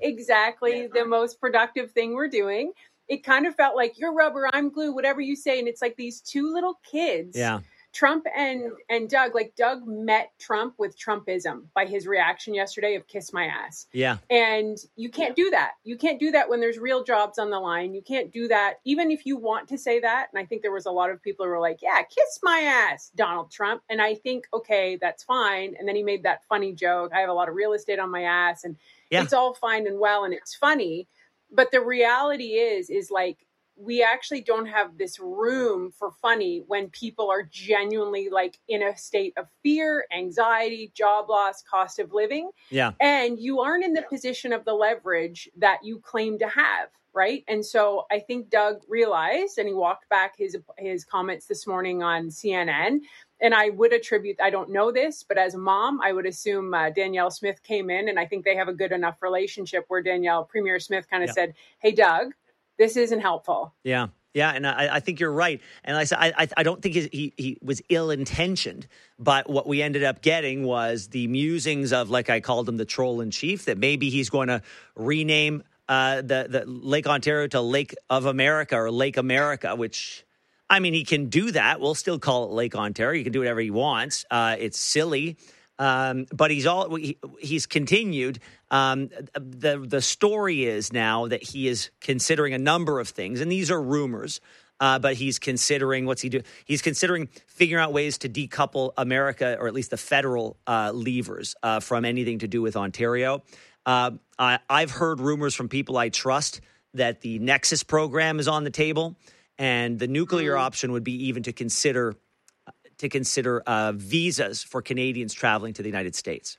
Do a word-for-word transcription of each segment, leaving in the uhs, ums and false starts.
exactly the most productive thing we're doing. It kind of felt like you're rubber, I'm glue, whatever you say. And it's like these two little kids, Yeah. Trump and, and Doug, like Doug met Trump with Trumpism by his reaction yesterday of kiss my ass. Yeah. And you can't do that. You can't do that when there's real jobs on the line. You can't do that, even if you want to say that. And I think there was a lot of people who were like, yeah, kiss my ass, Donald Trump. And I think, okay, that's fine. And then he made that funny joke. I have a lot of real estate on my ass, and yeah. It's all fine and well. And it's funny. But the reality is, is like, we actually don't have this room for funny when people are genuinely like in a state of fear, anxiety, job loss, cost of living. Yeah. And you aren't in the position of the leverage that you claim to have. Right. And so I think Doug realized, and he walked back his his comments this morning on C N N. And I would attribute, I don't know this, but as a mom, I would assume uh, Danielle Smith came in, and I think they have a good enough relationship where Danielle, Premier Smith kind of yeah. said, hey, Doug, this isn't helpful. Yeah. Yeah. And I, I think you're right. And like I said, I, I don't think he, he was ill-intentioned, but what we ended up getting was the musings of, like I called him, the troll in chief, that maybe he's going to rename uh, the, the Lake Ontario to Lake of America or Lake America, which, I mean, he can do that. We'll still call it Lake Ontario. He can do whatever he wants. Uh, it's silly. Um, but he's all he, he's continued. Um, the the story is now that he is considering a number of things, and these are rumors. Uh, but he's considering what's he do? He's considering figuring out ways to decouple America, or at least the federal uh, levers, uh, from anything to do with Ontario. Uh, I, I've heard rumors from people I trust that the Nexus program is on the table, and the nuclear mm. option would be even to consider. to consider uh, visas for Canadians traveling to the United States.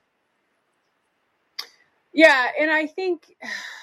Yeah, and I think,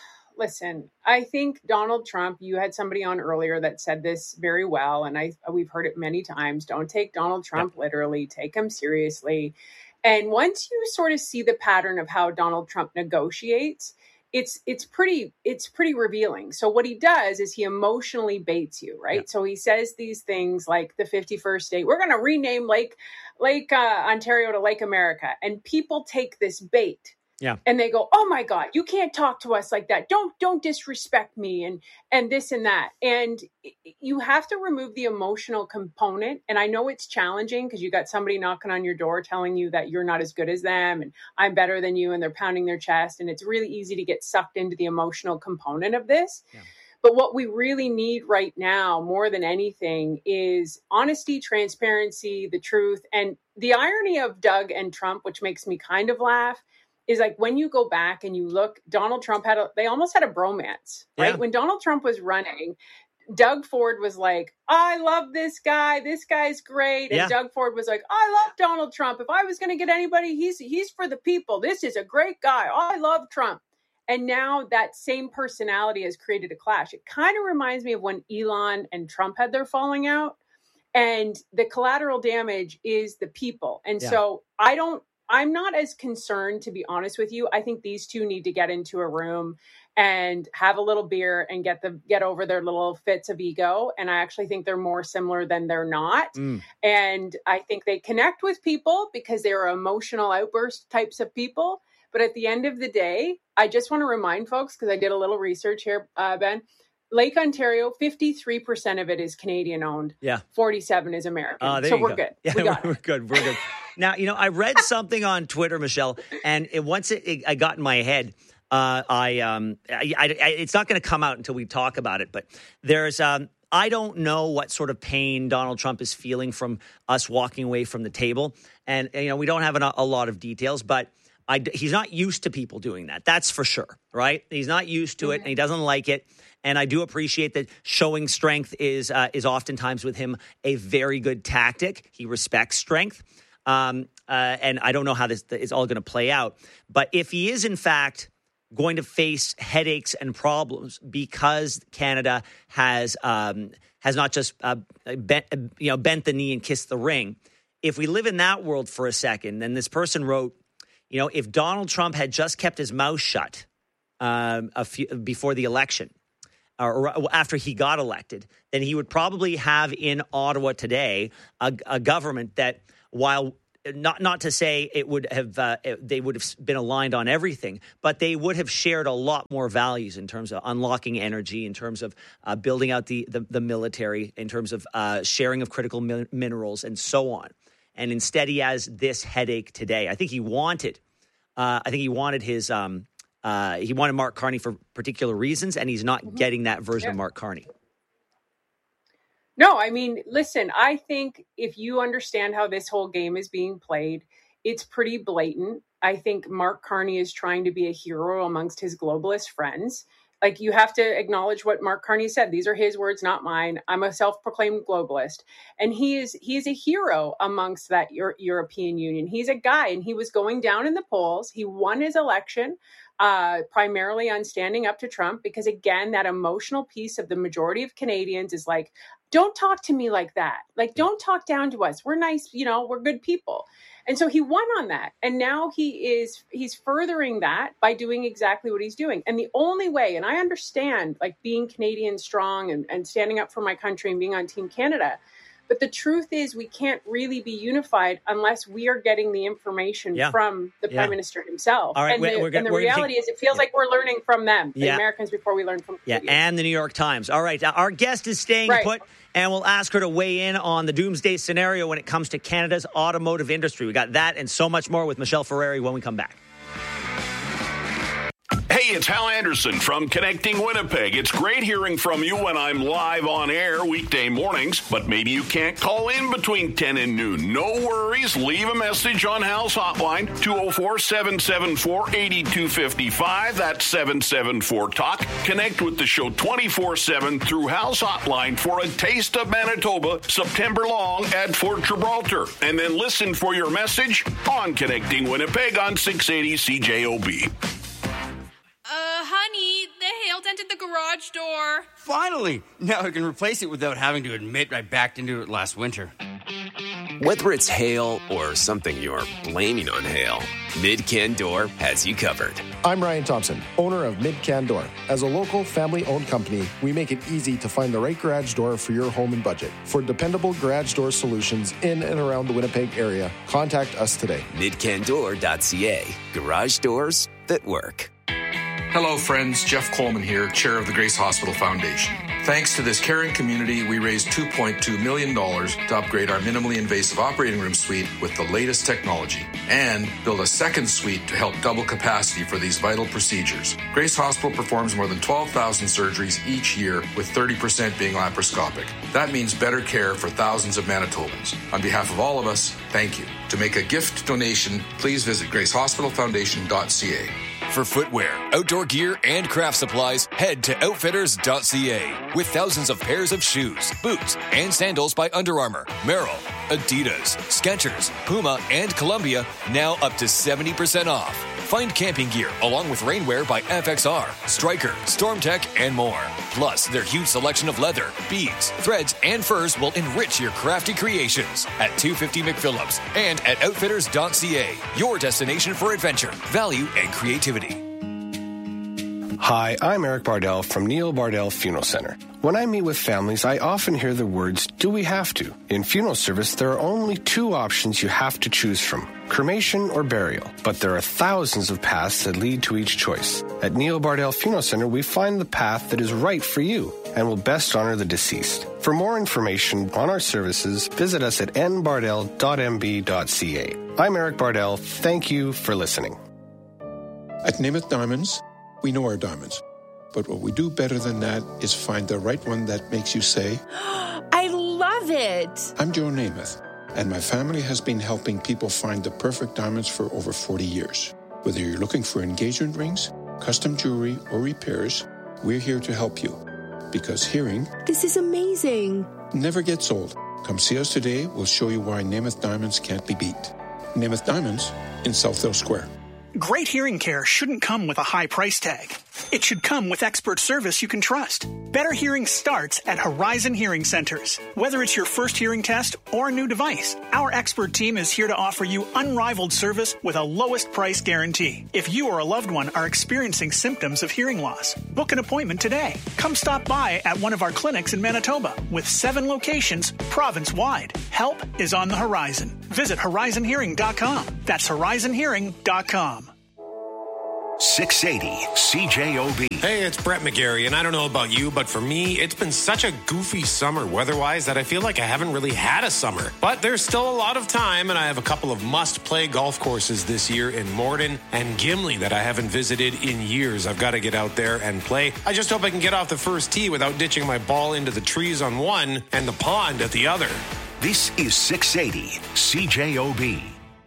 listen, I think Donald Trump, you had somebody on earlier that said this very well, and I we've heard it many times, don't take Donald Trump yep. literally, take him seriously. And once you sort of see the pattern of how Donald Trump negotiates, it's it's pretty it's pretty revealing. So what he does is he emotionally baits you, right? Yeah. So he says these things like the fifty-first state, we're going to rename Lake Lake uh, Ontario to Lake America, and people take this bait. Yeah. And they go, oh my God, you can't talk to us like that. Don't don't disrespect me and and this and that. And you have to remove the emotional component. And I know it's challenging because you got somebody knocking on your door telling you that you're not as good as them and I'm better than you, and they're pounding their chest. And it's really easy to get sucked into the emotional component of this. Yeah. But what we really need right now, more than anything, is honesty, transparency, the truth. And the irony of Doug and Trump, which makes me kind of laugh, is like when you go back and you look, Donald Trump had a, they almost had a bromance, right? Yeah. When Donald Trump was running, Doug Ford was like, I love this guy. This guy's great. And yeah. Doug Ford was like, I love Donald Trump. If I was going to get anybody, he's he's for the people. This is a great guy. I love Trump. And now that same personality has created a clash. It kind of reminds me of when Elon and Trump had their falling out. And the collateral damage is the people. And yeah. so I don't, I'm not as concerned, to be honest with you. I think these two need to get into a room and have a little beer and get the get over their little fits of ego. And I actually think they're more similar than they're not. Mm. And I think they connect with people because they are emotional outburst types of people. But at the end of the day, I just want to remind folks, because I did a little research here, uh, Ben, Lake Ontario, fifty-three percent of it is Canadian owned. Yeah. forty-seven is American. Uh, so we're go. good. Yeah, we got we're it. good. We're good. Now, you know, I read something on Twitter, Michelle, and it, once it, it I got in my head, uh, I, um, I, I, I it's not going to come out until we talk about it. But there's, um, I don't know what sort of pain Donald Trump is feeling from us walking away from the table, and you know, we don't have an, a lot of details, but. I, he's not used to people doing that. That's for sure, right? He's not used to it, and he doesn't like it. And I do appreciate that showing strength is uh, is oftentimes with him a very good tactic. He respects strength, um, uh, and I don't know how this is all going to play out. But if he is in fact going to face headaches and problems because Canada has um, has not just uh, bent, you know bent the knee and kissed the ring, if we live in that world for a second, then this person wrote. You know, if Donald Trump had just kept his mouth shut um, a few, before the election, or, or after he got elected, then he would probably have in Ottawa today a, a government that, while not not to say it would have uh, they would have been aligned on everything, but they would have shared a lot more values in terms of unlocking energy, in terms of uh, building out the, the the military, in terms of uh, sharing of critical mi- minerals, and so on. And instead, he has this headache today. I think he wanted, uh, I think he wanted his, um, uh, he wanted Mark Carney for particular reasons, and he's not mm-hmm. getting that version yeah. of Mark Carney. No, I mean, listen, I think if you understand how this whole game is being played, it's pretty blatant. I think Mark Carney is trying to be a hero amongst his globalist friends. Like, you have to acknowledge what Mark Carney said. These are his words, not mine. I'm a self-proclaimed globalist. And he is he is a hero amongst that Euro- European Union. He's a guy, and he was going down in the polls. He won his election uh, primarily on standing up to Trump because, again, that emotional piece of the majority of Canadians is like, don't talk to me like that. Like, don't talk down to us. We're nice, you know, we're good people. And so he won on that. And now he is, he's furthering that by doing exactly what he's doing. And the only way, and I understand like being Canadian strong and, and standing up for my country and being on Team Canada, but the truth is we can't really be unified unless we are getting the information yeah. from the yeah. Prime Minister himself. All right, and, we're, the, we're gonna, and the we're reality take, is it feels yeah. like we're learning from them, the yeah. Americans, before we learn from Yeah, Canadians. And the New York Times. All right, our guest is staying right. put, and we'll ask her to weigh in on the doomsday scenario when it comes to Canada's automotive industry. We got that and so much more with Michelle Ferreri when we come back. Hey, it's Hal Anderson from Connecting Winnipeg. It's great hearing from you when I'm live on air weekday mornings, but maybe you can't call in between ten and noon. No worries. Leave a message on Hal's hotline, two oh four, seven seven four, eight two five five. That's seven seven four, talk. Connect with the show twenty-four seven through Hal's hotline for a taste of Manitoba September long at Fort Gibraltar. And then listen for your message on Connecting Winnipeg on six eighty C J O B. Uh, honey, the hail dented the garage door. Finally! Now I can replace it without having to admit I backed into it last winter. Whether it's hail or something you're blaming on hail, Mid-Can Door has you covered. I'm Ryan Thompson, owner of Mid-Can Door. As a local, family-owned company, we make it easy to find the right garage door for your home and budget. For dependable garage door solutions in and around the Winnipeg area, contact us today. mid can door dot c a. Garage doors that work. Hello, friends. Jeff Coleman here, chair of the Grace Hospital Foundation. Thanks to this caring community, we raised two point two million dollars to upgrade our minimally invasive operating room suite with the latest technology and build a second suite to help double capacity for these vital procedures. Grace Hospital performs more than twelve thousand surgeries each year, with thirty percent being laparoscopic. That means better care for thousands of Manitobans. On behalf of all of us, thank you. To make a gift donation, please visit grace hospital foundation dot c a. For footwear, outdoor gear, and craft supplies, head to outfitters dot c a. With thousands of pairs of shoes, boots, and sandals by Under Armour, Merrell, Adidas, Skechers, Puma, and Columbia, now up to seventy percent off. Find camping gear along with rainwear by F X R, Stryker, StormTech, and more. Plus, their huge selection of leather, beads, threads, and furs will enrich your crafty creations at two fifty McPhillips and at outfitters dot c a. Your destination for adventure, value, and creativity. Hi, I'm Eric Bardell from Neil Bardell Funeral Center. When I meet with families, I often hear the words, do we have to? In funeral service, there are only two options you have to choose from, cremation or burial. But there are thousands of paths that lead to each choice. At Neil Bardell Funeral Center, we find the path that is right for you and will best honor the deceased. For more information on our services, visit us at n bardell dot m b dot c a. I'm Eric Bardell. Thank you for listening. At Namath Diamonds, we know our diamonds, but what we do better than that is find the right one that makes you say, I love it. I'm Joe Namath, and my family has been helping people find the perfect diamonds for over forty years. Whether you're looking for engagement rings, custom jewelry, or repairs, we're here to help you. Because hearing, this is amazing, never gets old. Come see us today. We'll show you why Namath Diamonds can't be beat. Namath Diamonds in Southdale Square. Great hearing care shouldn't come with a high price tag. It should come with expert service you can trust. Better hearing starts at Horizon Hearing Centers. Whether it's your first hearing test or a new device, our expert team is here to offer you unrivaled service with a lowest price guarantee. If you or a loved one are experiencing symptoms of hearing loss, book an appointment today. Come stop by at one of our clinics in Manitoba with seven locations province-wide. Help is on the horizon. Visit horizon hearing dot com. That's horizon hearing dot com. six eighty C J O B. Hey, it's Brett McGarry, and I don't know about you, but for me, it's been such a goofy summer weather-wise that I feel like I haven't really had a summer. But there's still a lot of time, and I have a couple of must-play golf courses this year in Morden and Gimli that I haven't visited in years. I've got to get out there and play. I just hope I can get off the first tee without ditching my ball into the trees on one and the pond at the other. This is six eighty C J O B.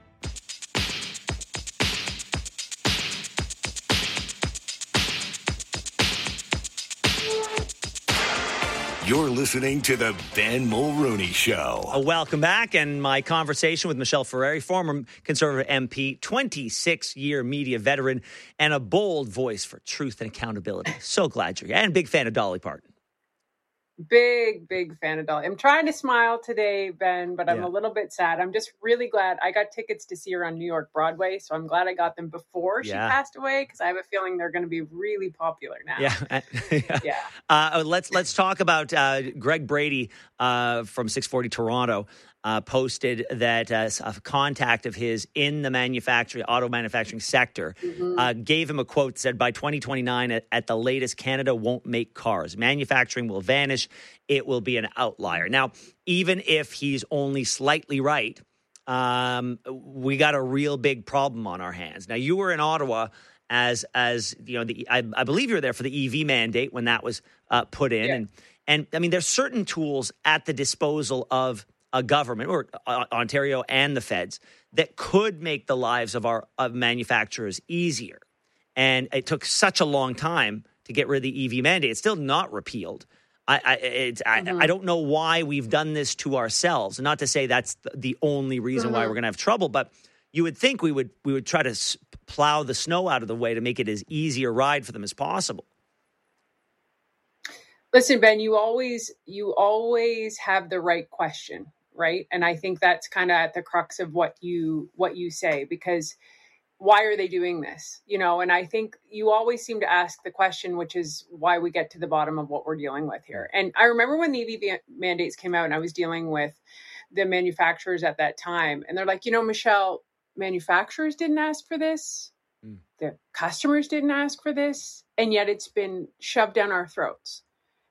You're listening to the Ben Mulrooney Show. Uh, welcome back, and my conversation with Michelle Ferreri, former Conservative M P, twenty-six-year media veteran, and a bold voice for truth and accountability. So glad you're here, and big fan of Dolly Parton. Big, big fan of Dolly. I'm trying to smile today, Ben, but I'm Yeah. a little bit sad. I'm just really glad I got tickets to see her on New York Broadway, so I'm glad I got them before she Yeah. passed away, because I have a feeling they're going to be really popular now. Yeah, yeah. Yeah. Uh, let's let's talk about uh, Greg Brady uh, from six forty Toronto. Uh, posted that uh, a contact of his in the manufacturing, auto manufacturing sector Mhm. uh, gave him a quote that said, by twenty twenty-nine, at, at the latest, Canada won't make cars. Manufacturing will vanish. It will be an outlier. Now, even if he's only slightly right, um, we got a real big problem on our hands. Now, you were in Ottawa as, as you know, the I, I believe you were there for the E V mandate when that was uh, put in. Yeah. And, and I mean, there's certain tools at the disposal of a government, or uh, Ontario and the feds, that could make the lives of our of manufacturers easier. And it took such a long time to get rid of the E V mandate. It's still not repealed. I I, it's, Mhm. I I don't know why we've done this to ourselves. Not to say that's the only reason why Mhm. we're going to have trouble, but you would think we would we would try to s- plow the snow out of the way to make it as easy a ride for them as possible. Listen, Ben, you always you always have the right question, right? And I think that's kind of at the crux of what you what you say, because why are they doing this? You know, and I think you always seem to ask the question, which is why we get to the bottom of what we're dealing with here. And I remember when the E V mandates came out and I was dealing with the manufacturers at that time, and they're like, you know, Michelle, manufacturers didn't ask for this. Mm. The customers didn't ask for this, and yet it's been shoved down our throats.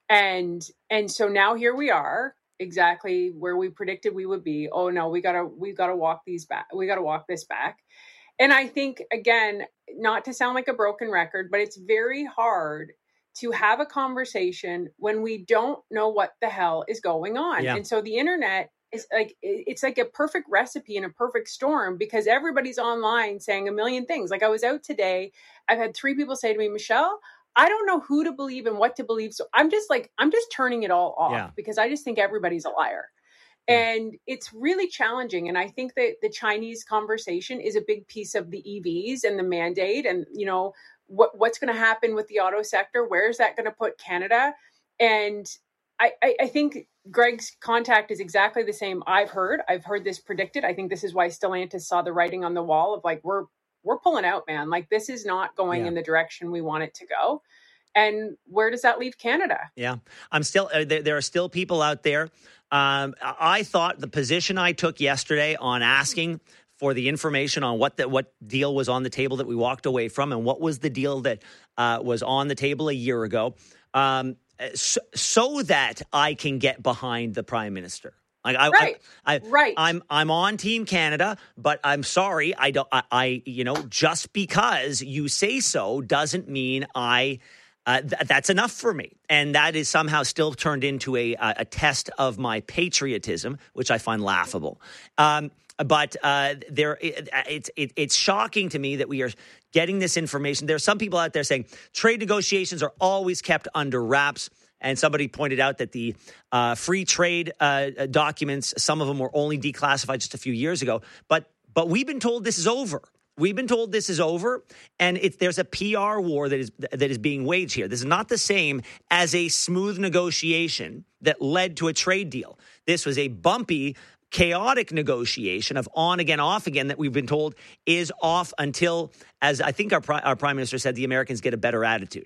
And and so now here we are, exactly where we predicted we would be. Oh no, we gotta we gotta walk these back. We gotta walk this back. And I think, again, not to sound like a broken record, but it's very hard to have a conversation when we don't know what the hell is going on. Yeah. And so the internet is like it's like a perfect recipe in a perfect storm, because everybody's online saying a million things. Like I was out today, I've had three people say to me, Michelle, I don't know who to believe and what to believe. So I'm just like, I'm just turning it all off Yeah. because I just think everybody's a liar. And it's really challenging. And I think that the Chinese conversation is a big piece of the E Vs and the mandate. And, you know, what what's going to happen with the auto sector? Where is that going to put Canada? And I, I, I think Greg's contact is exactly the same I've heard. I've heard this predicted. I think this is why Stellantis saw the writing on the wall of like, we're we're pulling out, man. Like this is not going Yeah. in the direction we want it to go. And where does that leave Canada? Yeah, I'm still. Uh, there, there are still people out there. Um, I thought the position I took yesterday on asking for the information on what the, what deal was on the table that we walked away from, and what was the deal that uh, was on the table a year ago, um, so, so that I can get behind the Prime Minister. Like I, Right. I, I, Right. I'm I'm on Team Canada, but I'm sorry, I don't. I, I you know, just because you say so doesn't mean I. Uh, th- that's enough for me. And that is somehow still turned into a, a, a test of my patriotism, which I find laughable. Um, but uh, there, it, it's it, it's shocking to me that we are getting this information. There are some people out there saying trade negotiations are always kept under wraps. And somebody pointed out that the uh, free trade uh, documents, some of them were only declassified just a few years ago. But but we've been told this is over. We've been told this is over, and it, there's a P R war that is that is being waged here. This is not the same as a smooth negotiation that led to a trade deal. This was a bumpy, chaotic negotiation of on again, off again that we've been told is off until, as I think our, our Prime Minister said, the Americans get a better attitude.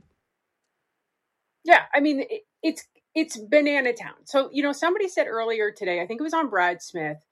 Yeah, I mean, it, it's it's banana town. So, you know, somebody said earlier today, I think it was on Brad Smith,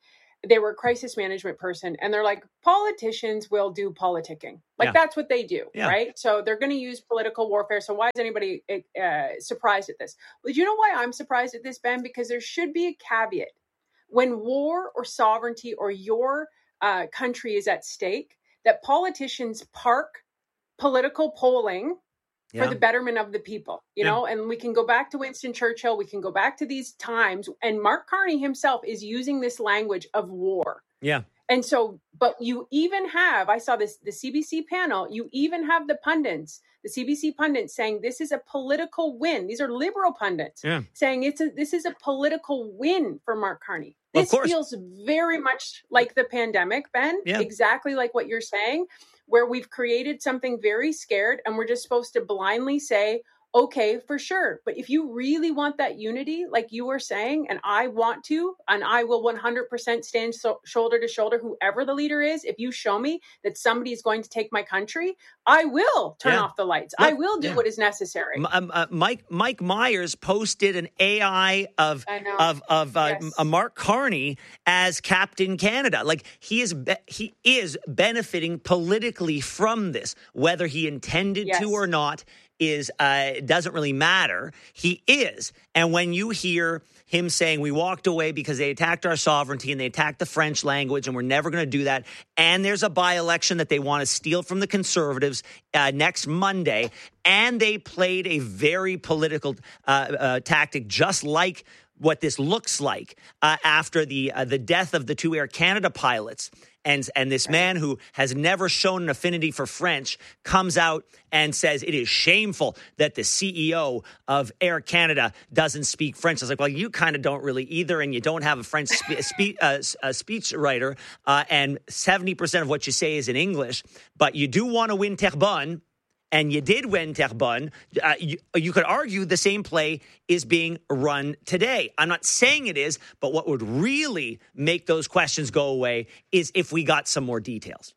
they were a crisis management person, and they're like, politicians will do politicking. Like Yeah. that's what they do, Yeah. right? So they're going to use political warfare. So why is anybody uh, surprised at this? Well, do you know why I'm surprised at this, Ben? Because there should be a caveat. When war or sovereignty or your uh, country is at stake, that politicians park political polling Yeah. for the betterment of the people, you Yeah. know, and we can go back to Winston Churchill. We can go back to these times. And Mark Carney himself is using this language of war. Yeah. And so, but you even have, I saw this, the C B C panel, you even have the pundits, the C B C pundits saying this is a political win. These are liberal pundits Yeah. saying it's a, this is a political win for Mark Carney. Well, of This course. feels very much like the pandemic, Ben, Yeah. exactly like what you're saying, where we've created something very scared and we're just supposed to blindly say, okay, for sure. But if you really want that unity, like you were saying, and I want to, and I will one hundred percent stand so- shoulder to shoulder, whoever the leader is, if you show me that somebody is going to take my country, I will turn Yeah. off the lights. Look, I will do yeah. what is necessary. M- um, uh, Mike Mike Myers posted an A I of I know. of of uh, Yes. a Mark Carney as Captain Canada. Like he is be- he is benefiting politically from this, whether he intended Yes. to or not. Is uh, it doesn't really matter. He is. And when you hear him saying we walked away because they attacked our sovereignty and they attacked the French language and we're never going to do that, and there's a by-election that they want to steal from the Conservatives uh, next Monday, and they played a very political uh, uh, tactic just like what this looks like uh, after the uh, the death of the two Air Canada pilots. And, and this man who has never shown an affinity for French comes out and says it is shameful that the C E O of Air Canada doesn't speak French. I was like, well, you kind of don't really either, and you don't have a French spe- spe- uh, a speech writer, uh, and seventy percent of what you say is in English, but you do want to win Terrebonne. And you did win Terrebonne. Uh, you, you could argue the same play is being run today. I'm not saying it is, but what would really make those questions go away is if we got some more details.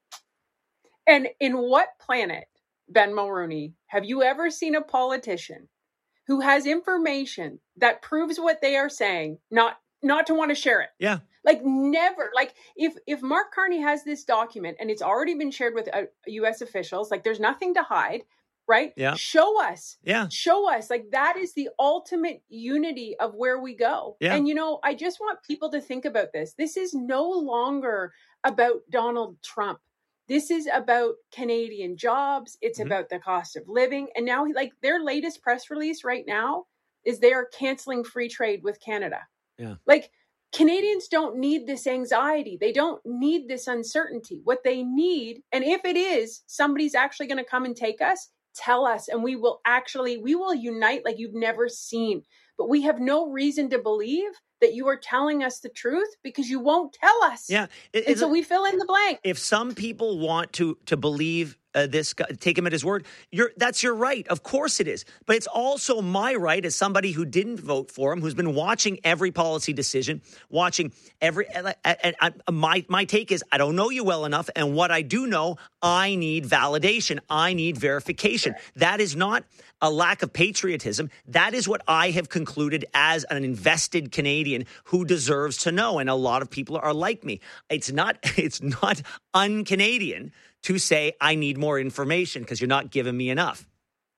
And in what planet, Ben Mulroney, have you ever seen a politician who has information that proves what they are saying, not not to want to share it? Yeah. Like never. Like if if Mark Carney has this document and it's already been shared with uh, U S officials, like there's nothing to hide, right? Yeah. Show us. Yeah. Show us. Like that is the ultimate unity of where we go. Yeah. And you know, I just want people to think about this. This is no longer about Donald Trump. This is about Canadian jobs. It's Mhm. about the cost of living. And now like their latest press release right now is they are canceling free trade with Canada. Yeah. Like Canadians don't need this anxiety. They don't need this uncertainty. What they need, and if it is somebody's actually going to come and take us, tell us, and we will actually, we will unite like you've never seen. But we have no reason to believe that you are telling us the truth because you won't tell us. Yeah. It- And so it- we fill in the blank. If some people want to to believe uh, this guy, take him at his word, you're that's your right. Of course it is. But it's also my right as somebody who didn't vote for him, who's been watching every policy decision, watching every. And, and, and my my take is I don't know you well enough, and what I do know, I need validation. I need verification. That is not a lack of patriotism. That is what I have concluded as an invested Canadian who deserves to know. And a lot of people are like me. It's not, it's not un-Canadian to say I need more information because you're not giving me enough.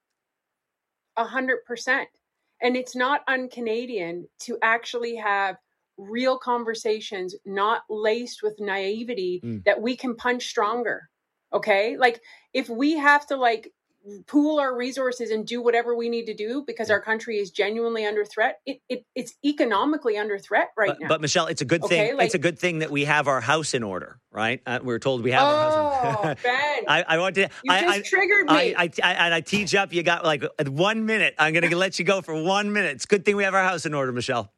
A hundred percent. And it's not un-Canadian to actually have real conversations, not laced with naivety, Mm. that we can punch stronger. Okay. Like if we have to like pool our resources and do whatever we need to do because our country is genuinely under threat, it, it it's economically under threat right But, now. but Michelle, it's a good Okay, thing. like- it's a good thing that we have our house in order, right? Uh, we're told we have our house. Oh, In- Ben. I, I want to. You I, just I, triggered I, me. I, I, and I teach up. You got like one minute. I'm going to let you go for one minute. It's a good thing we have our house in order, Michelle.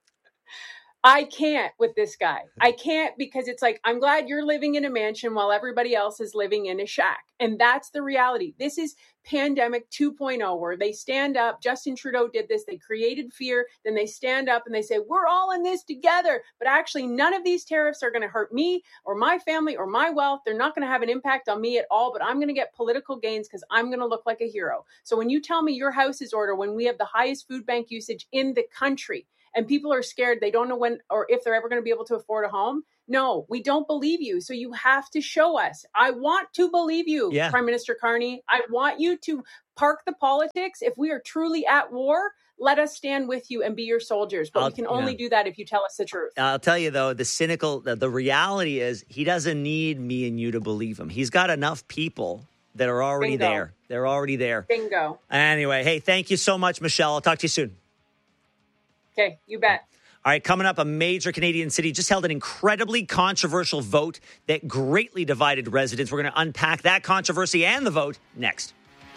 I can't with this guy. I can't because it's like, I'm glad you're living in a mansion while everybody else is living in a shack. And that's the reality. This is pandemic two point oh, where they stand up. Justin Trudeau did this. They created fear. Then they stand up and they say, we're all in this together. But actually, none of these tariffs are going to hurt me or my family or my wealth. They're not going to have an impact on me at all. But I'm going to get political gains because I'm going to look like a hero. So when you tell me your house is order, when we have the highest food bank usage in the country, and people are scared. They don't know when or if they're ever going to be able to afford a home. No, we don't believe you. So you have to show us. I want to believe you, Yeah. Prime Minister Carney. I want you to park the politics. If we are truly at war, let us stand with you and be your soldiers. But I'll- we can only yeah. do that if you tell us the truth. I'll tell you, though, the cynical, the, the reality is he doesn't need me and you to believe him. He's got enough people that are already Bingo. there. They're already there. Bingo. Anyway, hey, thank you so much, Michelle. I'll talk to you soon. Okay, you bet. All right, coming up, a major Canadian city just held an incredibly controversial vote that greatly divided residents. We're going to unpack that controversy and the vote next.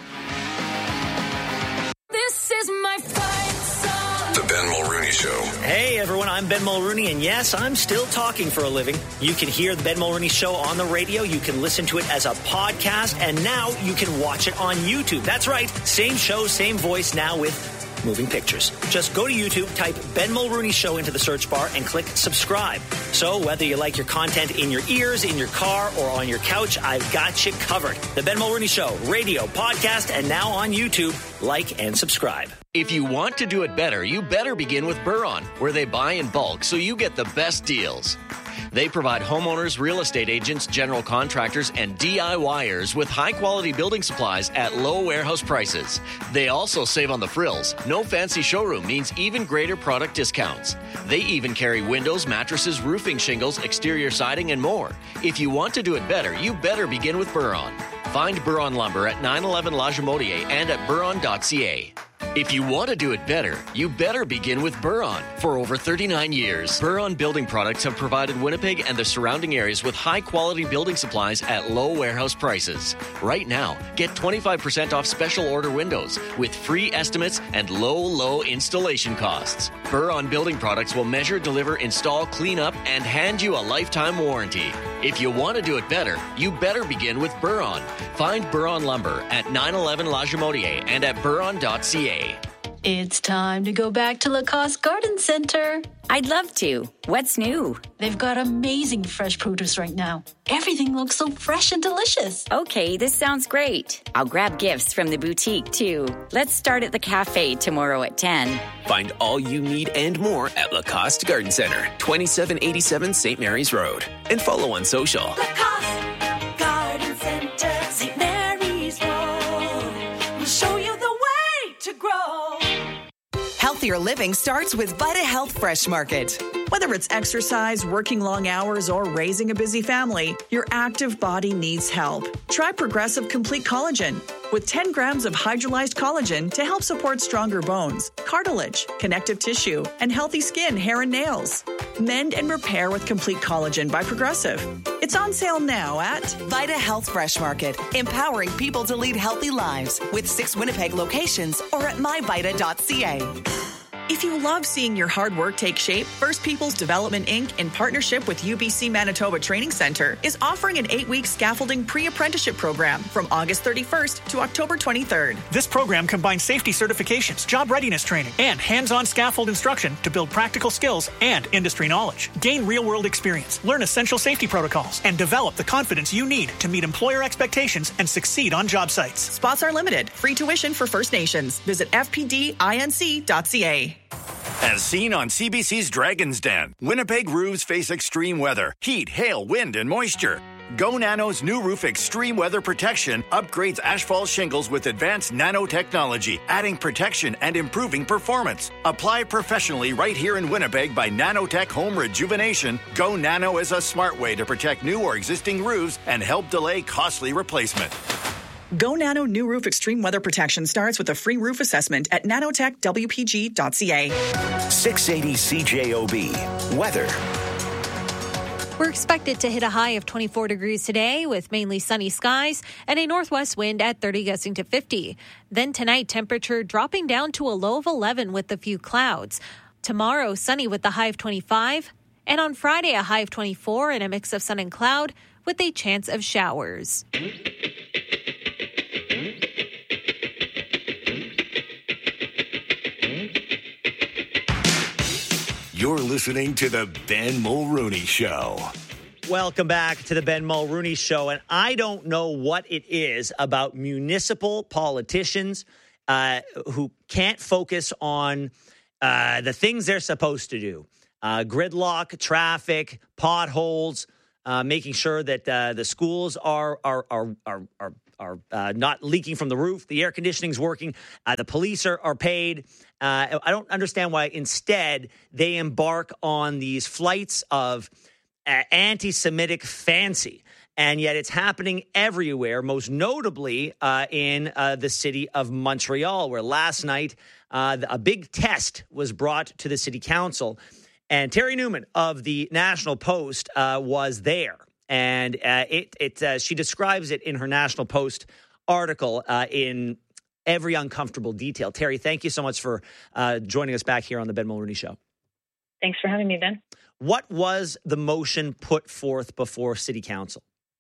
This is my fight song. The Ben Mulrooney Show. Hey, everyone, I'm Ben Mulrooney, and yes, I'm still talking for a living. You can hear the Ben Mulrooney Show on the radio. You can listen to it as a podcast, and now you can watch it on YouTube. That's right, same show, same voice, now with moving pictures. Just go to YouTube, type Ben Mulrooney Show into the search bar, and click subscribe. So whether you like your content in your ears, in your car, or on your couch, I've got you covered. The Ben Mulrooney Show, radio, podcast, and now on YouTube. Like and subscribe. If you want to do it better, you better begin with Buron, where they buy in bulk so you get the best deals. They provide homeowners, real estate agents, general contractors, and DIYers with high-quality building supplies at low warehouse prices. They also save on the frills. No fancy showroom means even greater product discounts. They even carry windows, mattresses, roofing shingles, exterior siding, and more. If you want to do it better, you better begin with Buron. Find Buron Lumber at nine eleven La Jamotier and at buron dot c a. If you want to do it better, you better begin with Buron. For over thirty-nine years, Buron Building Products have provided Winnipeg and the surrounding areas with high-quality building supplies at low warehouse prices. Right now, get twenty-five percent off special order windows with free estimates and low, low installation costs. Buron Building Products will measure, deliver, install, clean up, and hand you a lifetime warranty. If you want to do it better, you better begin with Buron. Find Buron Lumber at nine eleven La Jamotier and at buron dot c a. It's time to go back to Lacoste Garden Center. I'd love to. What's new? They've got amazing fresh produce right now. Everything looks so fresh and delicious. Okay, this sounds great. I'll grab gifts from the boutique, too. Let's start at the cafe tomorrow at ten. Find all you need and more at Lacoste Garden Center, twenty-seven eighty-seven Saint Mary's Road. And follow on social. Lacoste Garden Center, Saint Mary's Road. We'll show you the way to grow. Healthier living starts with Vita Health Fresh Market. Whether it's exercise, working long hours, or raising a busy family, your active body needs help. Try Progressive Complete Collagen with ten grams of hydrolyzed collagen to help support stronger bones, cartilage, connective tissue, and healthy skin, hair, and nails. Mend and repair with Complete Collagen by Progressive. It's on sale now at Vita Health Fresh Market, empowering people to lead healthy lives with six Winnipeg locations or at my vita dot c a. If you love seeing your hard work take shape, First Peoples Development Incorporated, in partnership with U B C Manitoba Training Center, is offering an eight-week scaffolding pre-apprenticeship program from August thirty-first to October twenty-third. This program combines safety certifications, job readiness training, and hands-on scaffold instruction to build practical skills and industry knowledge. Gain real-world experience, learn essential safety protocols, and develop the confidence you need to meet employer expectations and succeed on job sites. Spots are limited. Free tuition for First Nations. Visit f p d inc dot c a. As seen on C B C's Dragon's Den, Winnipeg roofs face extreme weather, heat, hail, wind, and moisture. Go Nano's new roof extreme weather protection upgrades asphalt shingles with advanced nanotechnology, adding protection and improving performance. Apply professionally right here in Winnipeg by Nanotech Home Rejuvenation. Go Nano is a smart way to protect new or existing roofs and help delay costly replacement. Go Nano New Roof Extreme Weather Protection starts with a free roof assessment at nanotech w p g dot c a. six eighty C J O B. Weather. We're expected to hit a high of twenty-four degrees today with mainly sunny skies and a northwest wind at thirty gusting to fifty. Then tonight, temperature dropping down to a low of eleven with a few clouds. Tomorrow, sunny with a high of twenty-five. And on Friday, a high of twenty-four and a mix of sun and cloud with a chance of showers. You're listening to the Ben Mulrooney Show. Welcome back to the Ben Mulrooney Show. And I don't know what it is about municipal politicians uh, who can't focus on uh, the things they're supposed to do. Uh, gridlock, traffic, potholes, uh, making sure that uh, the schools are are are are are, are uh, not leaking from the roof, the air conditioning's working, uh, the police are, are paid. Uh, I don't understand why instead they embark on these flights of uh, anti-Semitic fancy. And yet it's happening everywhere, most notably uh, in uh, the city of Montreal, where last night uh, a big test was brought to the city council. And Terry Newman of the National Post uh, was there. And uh, it, it uh, she describes it in her National Post article uh, in every uncomfortable detail. Terry, thank you so much for uh, joining us back here on the Ben Mulroney Show. Thanks for having me, Ben. What was the motion put forth before City Council?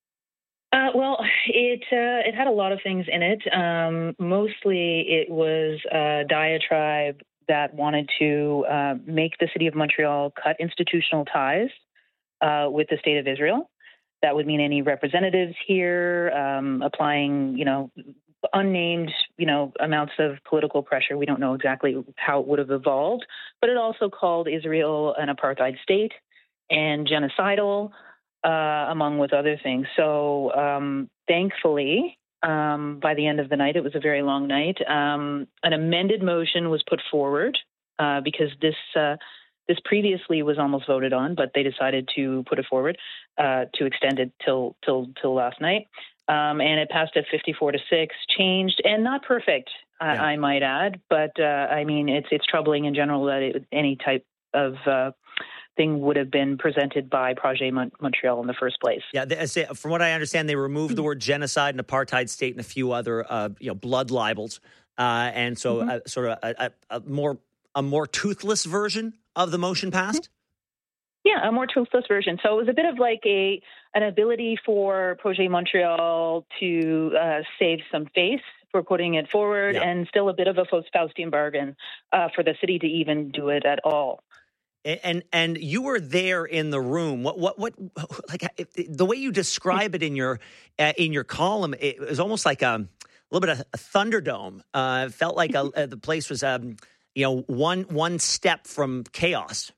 Uh, well, it uh, it had a lot of things in it. Um, mostly it was a diatribe that wanted to uh, make the city of Montreal cut institutional ties uh, with the state of Israel. That would mean any representatives here um, applying, you know, unnamed, you know, amounts of political pressure. We don't know exactly how it would have evolved, but it also called Israel an apartheid state and genocidal, uh, among with other things. So um, thankfully, um, by the end of the night, it was a very long night, um, an amended motion was put forward uh, because this uh, this previously was almost voted on, but they decided to put it forward uh, to extend it till till till last night. Um, and it passed at fifty-four to six, changed, and not perfect, I, yeah. I might add. But, uh, I mean, it's it's troubling in general that it, any type of uh, thing would have been presented by Projet Mon- Montreal in the first place. Yeah, they, from what I understand, they removed mm-hmm. the word genocide and apartheid state and a few other, uh, you know, blood libels. Uh, and so mm-hmm. uh, sort of a, a, a more a more toothless version of the motion passed? Mm-hmm. Yeah, a more toothless version. So it was a bit of like a an ability for Projet Montreal to uh, save some face for putting it forward, yeah. and still a bit of a Faustian bargain uh, for the city to even do it at all. And, and and you were there in the room. What what what like if, the way you describe it in your uh, in your column? It was almost like a, a little bit of a thunderdome. Uh, it felt like a, uh, the place was um, you know one one step from chaos.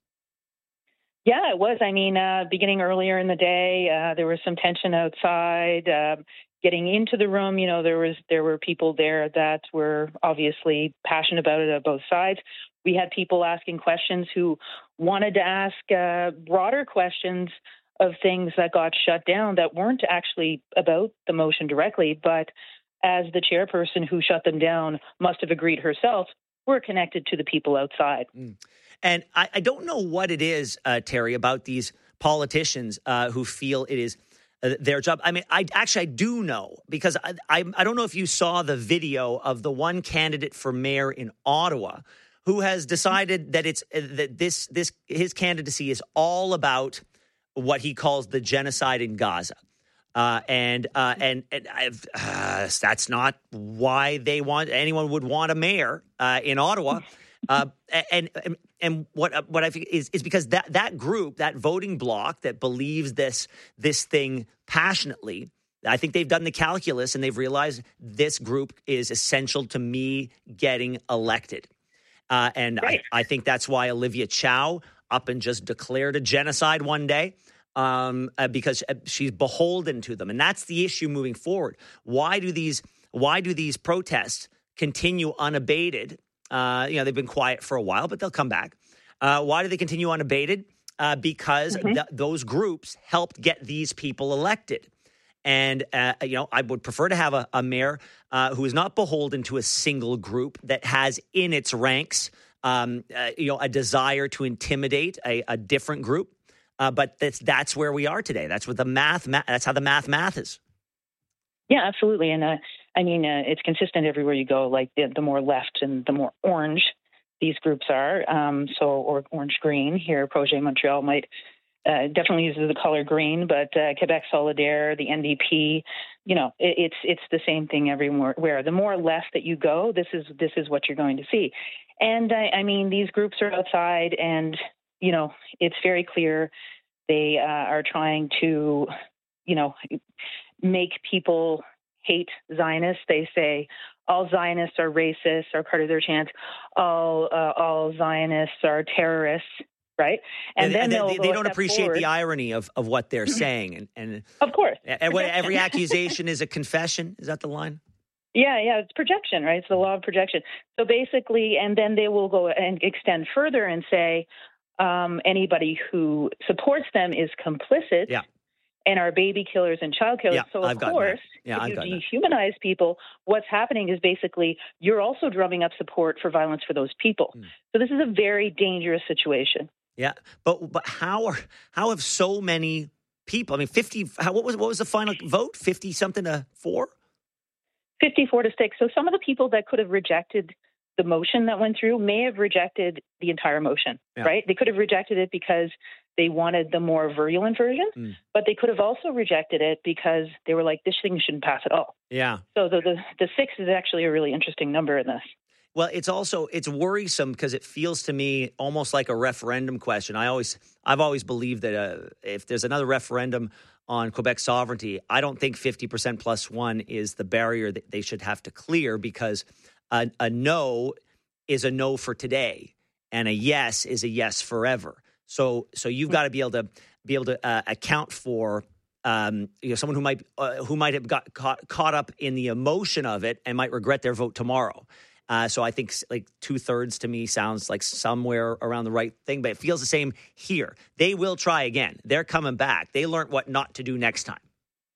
Yeah, it was. I mean, uh, beginning earlier in the day, uh, there was some tension outside. Uh, getting into the room, you know, there was there were people there that were obviously passionate about it on both sides. We had people asking questions who wanted to ask uh, broader questions of things that got shut down that weren't actually about the motion directly, but as the chairperson who shut them down must have agreed herself, were connected to the people outside. Mm. And I, I don't know what it is, uh, Terry, about these politicians uh, who feel it is uh, their job. I mean, I actually I do know, because I, I I don't know if you saw the video of the one candidate for mayor in Ottawa who has decided that it's uh, that this this his candidacy is all about what he calls the genocide in Gaza. Uh, and uh, and, and I've, uh, that's not why they want anyone would want a mayor uh, in Ottawa. Uh, and, and and what what I think is is because that that group, that voting bloc that believes this this thing passionately, I think they've done the calculus and they've realized this group is essential to me getting elected. Uh, and right. I, I think that's why Olivia Chow up and just declared a genocide one day. Um, uh, because she's beholden to them, and that's the issue moving forward. Why do these Why do these protests continue unabated? Uh, you know, they've been quiet for a while, but they'll come back. Uh, why do they continue unabated? Uh, because mm-hmm. th- those groups helped get these people elected. And uh, you know, I would prefer to have a, a mayor uh, who is not beholden to a single group that has in its ranks, um, uh, you know, a desire to intimidate a, a different group. Uh, but that's that's where we are today. That's what the math. Ma- that's how the math math is. Yeah, absolutely. And uh, I mean, uh, it's consistent everywhere you go. Like the, the more left and the more orange these groups are. Um, so, or orange green here. Projet Montreal might uh, definitely uses the color green, but uh, Quebec Solidaire, the N D P, you know, it, it's it's the same thing everywhere. Where the more left that you go, this is this is what you're going to see. And I, I mean, these groups are outside and. You know, it's very clear they uh, are trying to, you know, make people hate Zionists. They say, all Zionists are racists are part of their chant. All uh, all Zionists are terrorists, right? And, And then they, they'll they go a don't step appreciate forward. the irony of, of what they're saying. And, and Of course. and what, every accusation is a confession. Is that the line? Yeah, yeah, it's projection, right? It's the law of projection. So basically, and then they will go and extend further and say um, anybody who supports them is complicit Yeah. and are baby killers and child killers. Yeah, so, I've of gotten course, that. Yeah, if I've you gotten that. dehumanize people, what's happening is basically you're also drumming up support for violence for those people. Hmm. So this is a very dangerous situation. Yeah, but but how are how have so many people? I mean, fifty. How, what was what was the final vote? Fifty something to four. fifty-four to six. So some of the people that could have rejected the motion that went through may have rejected the entire motion, Yeah. right? They could have rejected it because they wanted the more virulent version, Mm. but they could have also rejected it because they were like, this thing shouldn't pass at all. Yeah. So the, the, the six is actually a really interesting number in this. Well, it's also it's worrisome because it feels to me almost like a referendum question. I always I've always believed that uh, if there's another referendum on Quebec sovereignty, I don't think fifty percent plus one is the barrier that they should have to clear, because a, a no is a no for today and a yes is a yes forever. So so you've got to be able to be able to uh, account for um, you know, someone who might uh, who might have got caught, caught up in the emotion of it and might regret their vote tomorrow. Uh, so I think like two thirds to me sounds like somewhere around the right thing, but it feels the same here. They will try again. They're coming back. They learned what not to do next time.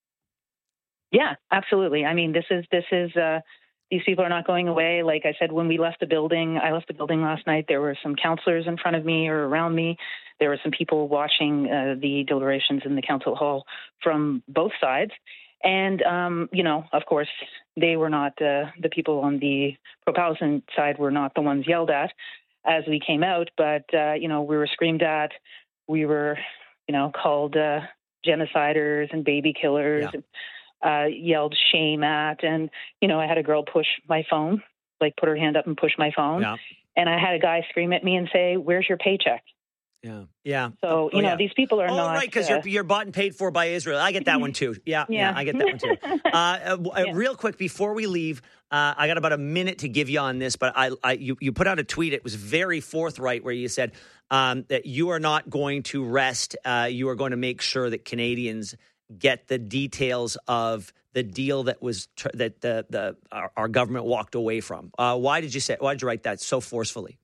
Yeah, absolutely. I mean, this is this is uh, these people are not going away. Like I said, when we left the building, I left the building last night. There were some counselors in front of me or around me. There were some people watching uh, the deliberations in the council hall from both sides. And, um, you know, of course, they were not uh, the people on the pro-Palestine side were not the ones yelled at as we came out. But, uh, you know, we were screamed at. We were, you know, called uh, genociders and baby killers, Yeah. uh, yelled shame at. And, you know, I had a girl push my phone, like put her hand up and push my phone. Yeah. And I had a guy scream at me and say, "Where's your paycheck?" Yeah. Yeah. So, you Oh, know, yeah. these people are oh, not. right, because uh, you're, you're bought and paid for by Israel. I get that one too. Yeah, yeah, Yeah. I get that one too. Uh, uh, Yeah. Real quick, before we leave, uh, I got about a minute to give you on this, but I, I you, you put out a tweet. It was very forthright where you said um, that you are not going to rest. Uh, you are going to make sure that Canadians get the details of the deal that was tr- that the the our, our government walked away from. Uh, why did you say? Why did you write that so forcefully?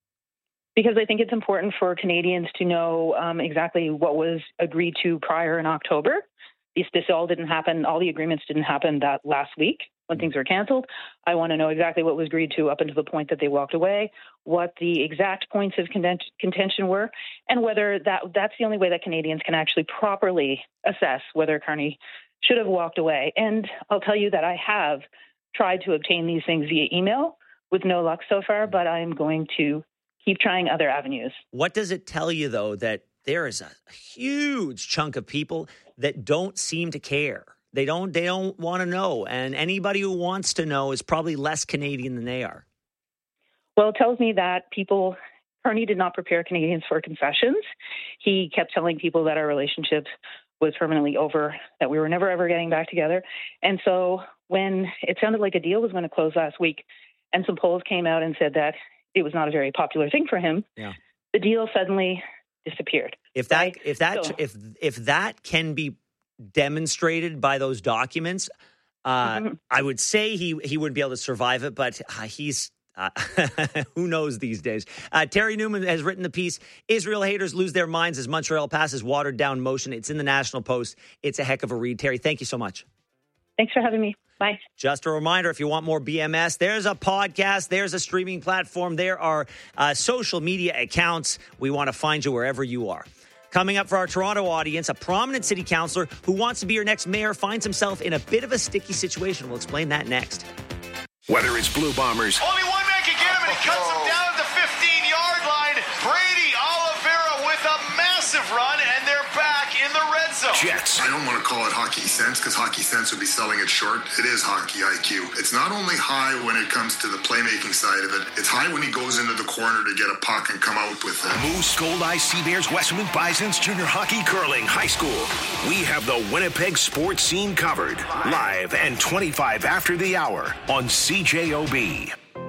Because I think it's important for Canadians to know um, exactly what was agreed to prior in October. This, this all didn't happen. All the agreements didn't happen that last week when things were canceled. I want to know exactly what was agreed to up until the point that they walked away, what the exact points of content- contention were, and whether that that's the only way that Canadians can actually properly assess whether Carney should have walked away. And I'll tell you that I have tried to obtain these things via email with no luck so far, but I'm going to keep trying other avenues. What does it tell you, though, that there is a huge chunk of people that don't seem to care? They don't. They don't want to know, and anybody who wants to know is probably less Canadian than they are. Well, it tells me that people, Carney did not prepare Canadians for concessions. He kept telling people that our relationship was permanently over, that we were never, ever getting back together. And so when it sounded like a deal was going to close last week, and some polls came out and said that it was not a very popular thing for him, Yeah. the deal suddenly disappeared. If that, if that, So- if if that can be demonstrated by those documents, uh, Mhm. I would say he he wouldn't be able to survive it. But uh, he's. Uh, who knows these days? Uh, Terry Newman has written the piece, Israel Haters Lose Their Minds as Montreal Passes Watered Down Motion. It's in the National Post. It's a heck of a read. Terry, thank you so much. Thanks for having me. Bye. Just a reminder, if you want more B M S, there's a podcast, there's a streaming platform, there are uh, social media accounts. We want to find you wherever you are. Coming up for our Toronto audience, a prominent city councillor who wants to be your next mayor finds himself in a bit of a sticky situation. We'll explain that next. Whether it's Blue Bombers, only one man can get him, and he cuts him down at the fifteen-yard line. Brady Oliveira with a massive run, and they're back in the red zone. Jets. I don't want to call it hockey sense because hockey sense would be selling it short. It is hockey I Q. It's not only high when it comes to the playmaking side of it, it's high when he goes into the corner to get a puck and come out with it. Moose, Gold Eye, Sea Bears, Westman Bisons, Junior Hockey, Curling, High School. We have the Winnipeg sports scene covered. Live and twenty-five after the hour on C J O B.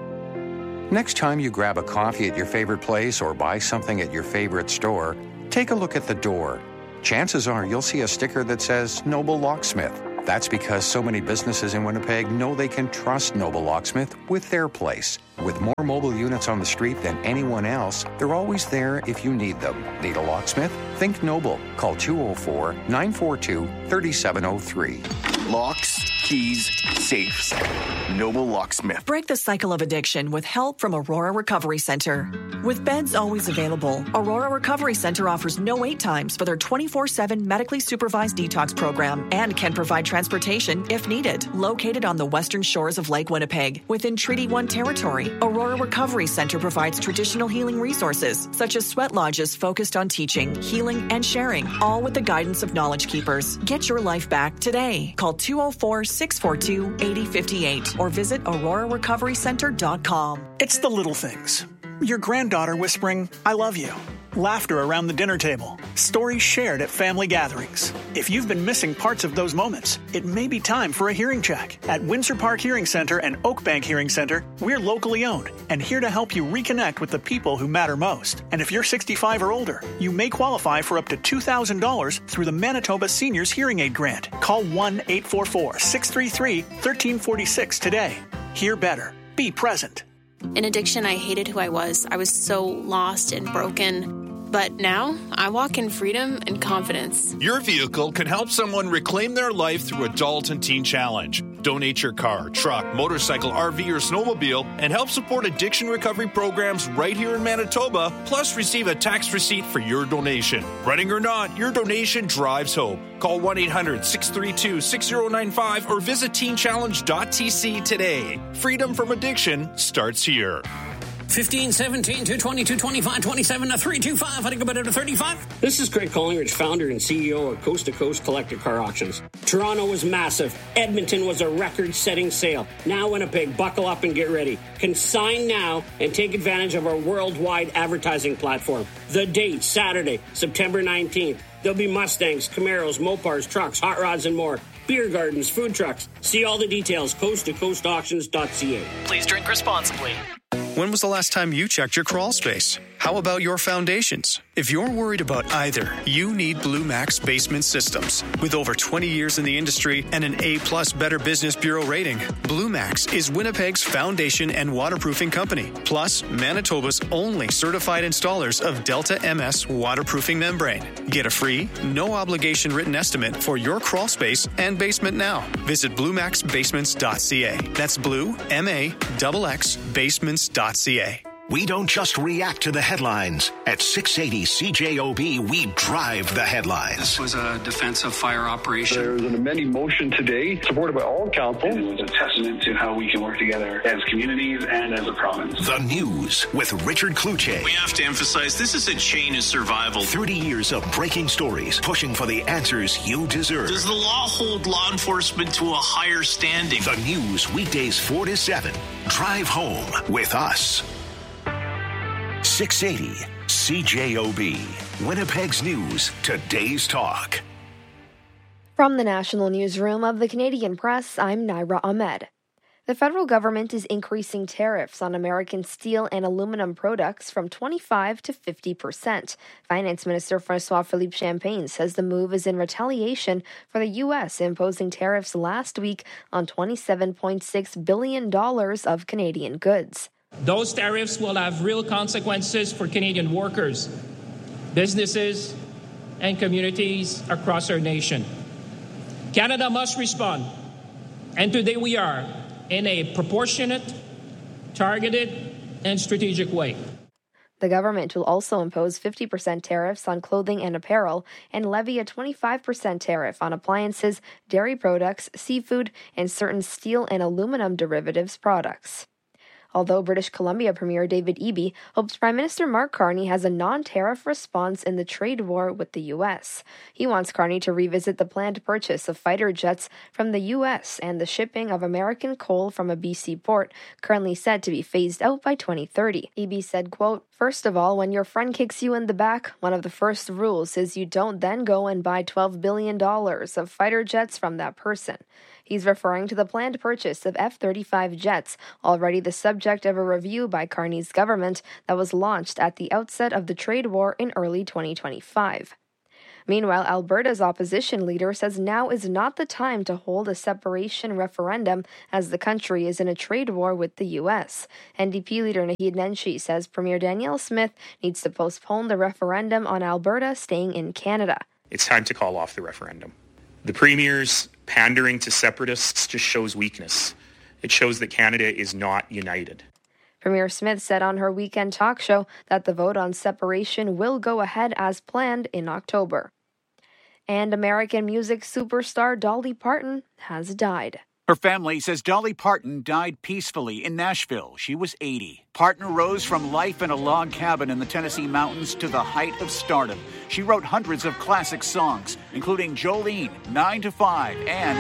Next time you grab a coffee at your favorite place or buy something at your favorite store, take a look at the door. Chances are you'll see a sticker that says Noble Locksmith. That's because so many businesses in Winnipeg know they can trust Noble Locksmith with their place. With more mobile units on the street than anyone else, they're always there if you need them. Need a locksmith? Think Noble. Call two oh four, nine four two, three seven oh three. Locks, keys, safes. Noble Locksmith. Break the cycle of addiction with help from Aurora Recovery Center. With beds always available, Aurora Recovery Center offers no wait times for their twenty-four seven medically supervised detox program and can provide transportation if needed. Located on the western shores of Lake Winnipeg, within Treaty one territory, Aurora Recovery Center provides traditional healing resources such as sweat lodges focused on teaching, healing, and sharing, all with the guidance of Knowledge Keepers. Get your life back today. Call two oh four, six four two, eight oh five eight or visit aurora recovery center dot com. It's the little things. Your granddaughter whispering, I love you. Laughter around the dinner table. Stories shared at family gatherings. If you've been missing parts of those moments, it may be time for a hearing check. At Windsor Park Hearing Center and Oakbank Hearing Center, we're locally owned and here to help you reconnect with the people who matter most. And if you're sixty-five or older, you may qualify for up to two thousand dollars through the Manitoba Seniors Hearing Aid Grant. Call one eight four four, six three three, one three four six today. Hear better. Be present. In addiction, I hated who I was. I was so lost and broken. But now, I walk in freedom and confidence. Your vehicle can help someone reclaim their life through Adult and Teen Challenge. Donate your car, truck, motorcycle, R V, or snowmobile and help support addiction recovery programs right here in Manitoba, plus receive a tax receipt for your donation. Running or not, your donation drives hope. Call one eight hundred, six three two, six oh nine five or visit teen challenge dot t c today. Freedom from addiction starts here. fifteen, seventeen, two twenty, two twenty-five, twenty-seven, three twenty-five. I think about it to thirty-five. This is Craig Collingridge, founder and C E O of Coast to Coast Collector Car Auctions. Toronto was massive. Edmonton was a record-setting sale. Now Winnipeg, buckle up and get ready. Consign now and take advantage of our worldwide advertising platform. The date, Saturday, September nineteenth. There'll be Mustangs, Camaros, Mopars, trucks, hot rods, and more. Beer gardens, food trucks. See all the details, coast to coast auctions dot c a. Please drink responsibly. When was the last time you checked your crawl space? How about your foundations? If you're worried about either, you need Blue Max Basement Systems. With over twenty years in the industry and an A-plus Better Business Bureau rating, Blue Max is Winnipeg's foundation and waterproofing company, plus Manitoba's only certified installers of Delta M S waterproofing membrane. Get a free, no-obligation written estimate for your crawl space and basement now. Visit blue max basements dot c a. That's blue, M A X X, basements dot c a. We don't just react to the headlines. At six eighty C J O B, we drive the headlines. This was a defensive fire operation. There was an amending motion today, supported by all council. It was a testament to how we can work together as communities and as a province. The News with Richard Kluche. We have to emphasize this is a chain of survival. thirty years of breaking stories, pushing for the answers you deserve. Does the law hold law enforcement to a higher standing? The News, weekdays four to seven. Drive home with us. six eighty C J O B, Winnipeg's News, today's talk. From the National Newsroom of the Canadian Press, I'm Naira Ahmed. The federal government is increasing tariffs on American steel and aluminum products from twenty-five to fifty percent. Finance Minister François-Philippe Champagne says the move is in retaliation for the U S imposing tariffs last week on twenty-seven point six billion dollars of Canadian goods. Those tariffs will have real consequences for Canadian workers, businesses, and communities across our nation. Canada must respond, and today we are, in a proportionate, targeted, and strategic way. The government will also impose fifty percent tariffs on clothing and apparel and levy a twenty-five percent tariff on appliances, dairy products, seafood, and certain steel and aluminum derivatives products. although British Columbia Premier David Eby hopes Prime Minister Mark Carney has a non-tariff response in the trade war with the U S. He wants Carney to revisit the planned purchase of fighter jets from the U S and the shipping of American coal from a B C port, currently said to be phased out by twenty thirty. Eby said, quote, "First of all, when your friend kicks you in the back, one of the first rules is you don't then go and buy twelve billion dollars of fighter jets from that person." He's referring to the planned purchase of F thirty-five jets, already the subject of a review by Carney's government that was launched at the outset of the trade war in early twenty twenty-five. Meanwhile, Alberta's opposition leader says now is not the time to hold a separation referendum as the country is in a trade war with the U S. N D P leader Naheed Nenshi says Premier Danielle Smith needs to postpone the referendum on Alberta staying in Canada. It's time to call off the referendum. The Premier's pandering to separatists just shows weakness. It shows that Canada is not united. Premier Smith said on her weekend talk show that the vote on separation will go ahead as planned in October. And American music superstar Dolly Parton has died. Her family says Dolly Parton died peacefully in Nashville. She was eighty. Parton rose from life in a log cabin in the Tennessee mountains to the height of stardom. She wrote hundreds of classic songs, including Jolene, nine to five, and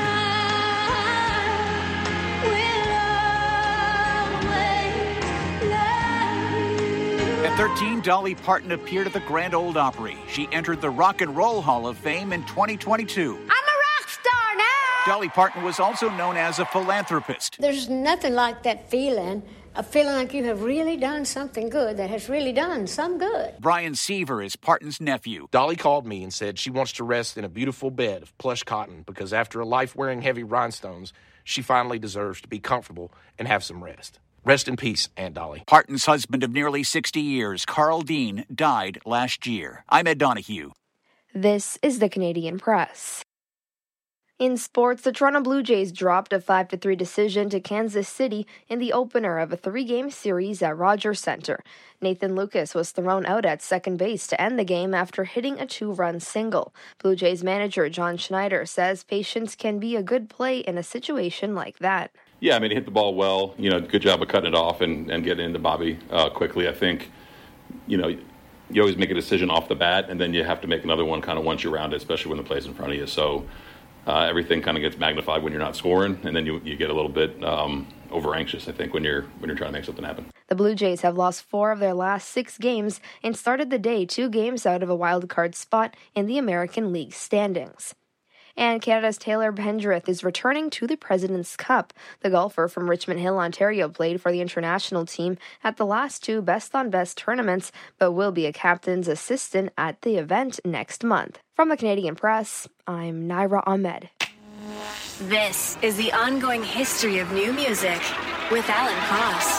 At thirteen, Dolly Parton appeared at the Grand Ole Opry. She entered the Rock and Roll Hall of Fame in twenty twenty-two. I'm a rock star now! Dolly Parton was also known as a philanthropist. There's nothing like that feeling, a feeling like you have really done something good that has really done some good. Brian Seaver is Parton's nephew. Dolly called me and said she wants to rest in a beautiful bed of plush cotton because after a life wearing heavy rhinestones, she finally deserves to be comfortable and have some rest. Rest in peace, Aunt Dolly. Parton's husband of nearly sixty years, Carl Dean, died last year. I'm Ed Donahue. This is the Canadian Press. In sports, the Toronto Blue Jays dropped a five to three decision to Kansas City in the opener of a three-game series at Rogers Centre. Nathan Lucas was thrown out at second base to end the game after hitting a two-run single. Blue Jays manager John Schneider says patience can be a good play in a situation like that. Yeah, I mean, he hit the ball well. You know, good job of cutting it off and, and getting into Bobby uh, quickly. I think, you know, you always make a decision off the bat, and then you have to make another one kind of once you're around it, especially when the play's in front of you. So uh, everything kind of gets magnified when you're not scoring, and then you you get a little bit um, over anxious, I think, when you're when you're trying to make something happen. The Blue Jays have lost four of their last six games and started the day two games out of a wild card spot in the American League standings. And Canada's Taylor Pendrith is returning to the President's Cup. The golfer from Richmond Hill, Ontario, played for the international team at the last two best-on-best tournaments, but will be a captain's assistant at the event next month. From the Canadian Press, I'm Naira Ahmed. This is the ongoing history of new music with Alan Cross.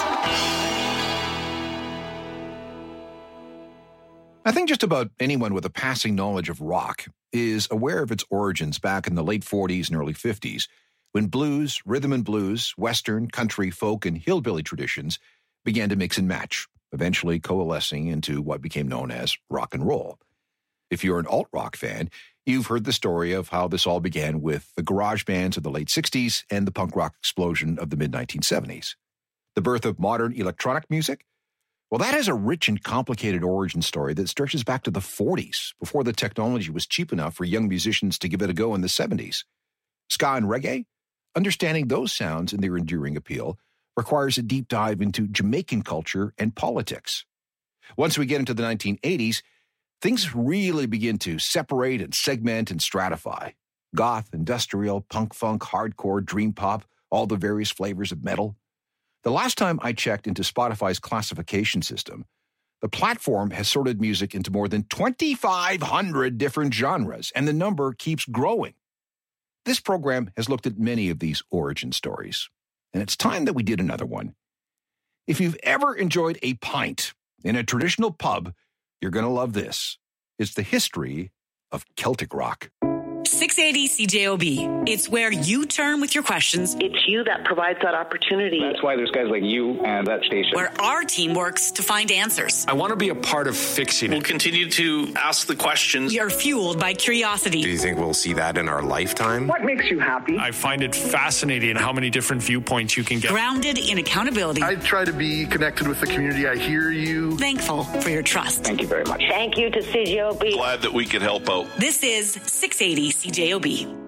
I think just about anyone with a passing knowledge of rock is aware of its origins back in the late forties and early fifties, when blues, rhythm and blues, western, country, folk, and hillbilly traditions began to mix and match, eventually coalescing into what became known as rock and roll. If you're an alt-rock fan, you've heard the story of how this all began with the garage bands of the late sixties and the punk rock explosion of the mid nineteen seventies. The birth of modern electronic music? Well, that has a rich and complicated origin story that stretches back to the forties, before the technology was cheap enough for young musicians to give it a go in the seventies. Ska and reggae? Understanding those sounds and their enduring appeal requires a deep dive into Jamaican culture and politics. Once we get into the nineteen eighties, things really begin to separate and segment and stratify. Goth, industrial, punk funk, hardcore, dream pop, all the various flavors of metal. The last time I checked into Spotify's classification system, the platform has sorted music into more than twenty-five hundred different genres, and the number keeps growing. This program has looked at many of these origin stories, and it's time that we did another one. If you've ever enjoyed a pint in a traditional pub, you're going to love this. It's the history of Celtic rock. six six eighty C J O B. It's where you turn with your questions. It's you that provides that opportunity. That's why there's guys like you and that station. Where our team works to find answers. I want to be a part of fixing it. We'll continue to ask the questions. You're fueled by curiosity. Do you think we'll see that in our lifetime? What makes you happy? I find it fascinating how many different viewpoints you can get. Grounded in accountability. I try to be connected with the community. I hear you. Thankful for your trust. Thank you very much. Thank you to C J O B. Glad that we could help out. This is six eighty C J O B.